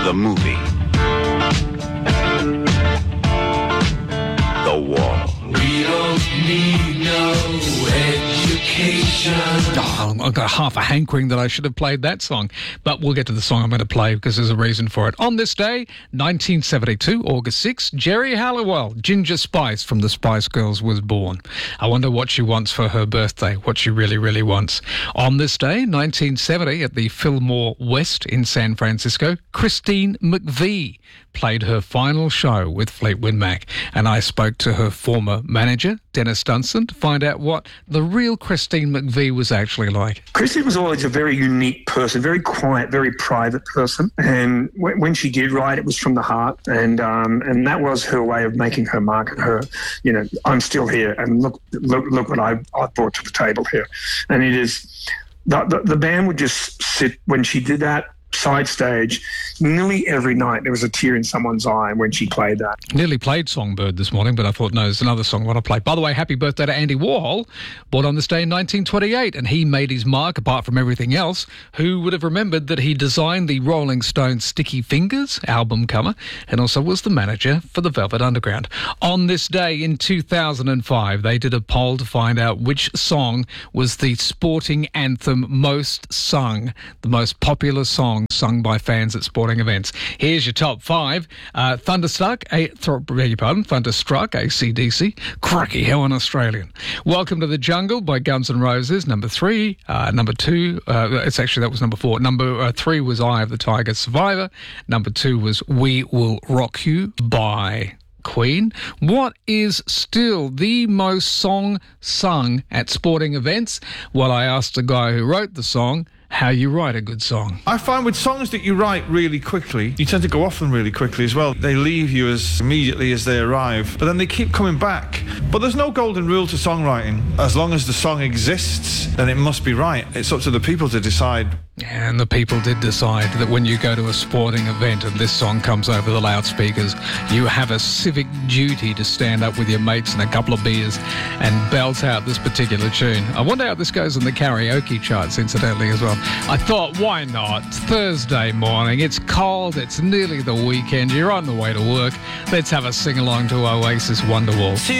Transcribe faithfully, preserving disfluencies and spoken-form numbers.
the movie. The Wall. We don't need no education. Oh, I've got half a hankering that I should have played that song. But we'll get to the song I'm going to play because there's a reason for it. On this day, nineteen seventy-two, August sixth, Geri Halliwell, Ginger Spice from the Spice Girls, was born. I wonder what she wants for her birthday, what she really, really wants. On this day, nineteen seventy, at the Fillmore West in San Francisco, Christine McVie played her final show with Fleetwood Mac. And I spoke to her former manager, Dennis Dunstan, to find out what the real Christine McVie was actually like. Christine was always a very unique person, very quiet, very private person. And w- when she did write, it was from the heart. And um, and that was her way of making her mark and her, you know, I'm still here. And look look, look what I, I brought to the table here. And it is, the, the, the band would just sit, when she did that, side stage, nearly every night there was a tear in someone's eye when she played that. Nearly played Songbird this morning, but I thought, no, there's another song I want to play. By the way, happy birthday to Andy Warhol, born on this day in nineteen twenty-eight, and he made his mark apart from everything else. Who would have remembered that he designed the Rolling Stones' Sticky Fingers album cover and also was the manager for the Velvet Underground. On this day in two thousand five, they did a poll to find out which song was the sporting anthem most sung, the most popular song sung by fans at sporting events. Here's your top five. Uh, Thunderstruck, a, th- beg your pardon, Thunderstruck, A C D C. Cracky, how an Australian. Welcome to the Jungle by Guns N' Roses, number three. Uh, number two, uh, it's actually, that was number four. Number uh, three was Eye of the Tiger, Survivor. Number two was We Will Rock You by Queen. What is still the most song sung at sporting events? Well, I asked the guy who wrote the song how you write a good song. I find with songs that you write really quickly, you tend to go off them really quickly as well. They leave you as immediately as they arrive, but then they keep coming back. But there's no golden rule to songwriting. As long as the song exists, then it must be right. It's up to the people to decide. And the people did decide that when you go to a sporting event and this song comes over the loudspeakers, you have a civic duty to stand up with your mates and a couple of beers and belt out this particular tune. I wonder how this goes on the karaoke charts, incidentally, as well. I thought, why not? It's Thursday morning, it's cold, it's nearly the weekend, you're on the way to work. Let's have a sing-along to Oasis Wonderwall.